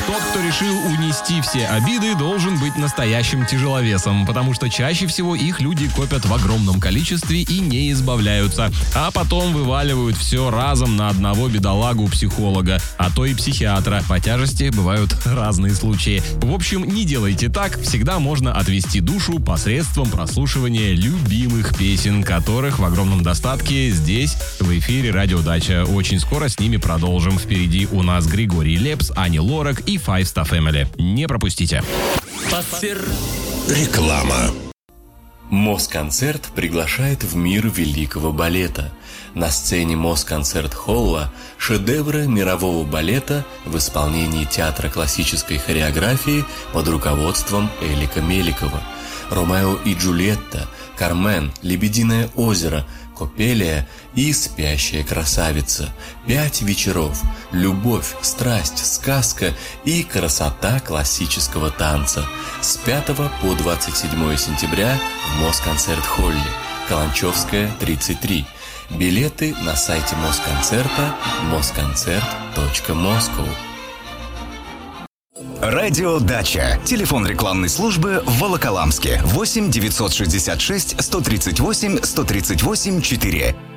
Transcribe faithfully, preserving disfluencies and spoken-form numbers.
Тот, кто решил унести все обиды, должен быть настоящим тяжеловесом, потому что чаще всего их люди копят в огромном количестве и не избавляются, а потом вываливают все разом на одного бедолагу-психолога, а то и психиатра. По тяжести бывают разные случаи. В общем, не делайте так, всегда можно отвести душу посредством прослушивания любимых песен, которых в огромном достатке здесь, в эфире Радио Дача. Очень скоро с ними продолжим. Впереди у нас Григорий Лепс, Ани Лорак и Five Star Family. Не пропустите. Реклама. Москонцерт приглашает в мир великого балета. На сцене Москонцерт-холла шедевры мирового балета в исполнении театра классической хореографии под руководством Элика Меликова. «Ромео и Джульетта», «Кармен», «Лебединое озеро», «Копелия» и «Спящая красавица». Пять вечеров. Любовь, страсть, сказка и красота классического танца. С пятого по двадцать седьмое сентября в Москонцерт-холле. Каланчевская, тридцать три. Билеты на сайте Москонцерта москонцерт точка москва. Радио Дача. Телефон рекламной службы в Волоколамске. восемь девятьсот шестьдесят шесть сто тридцать восемь сто тридцать восемь четыре.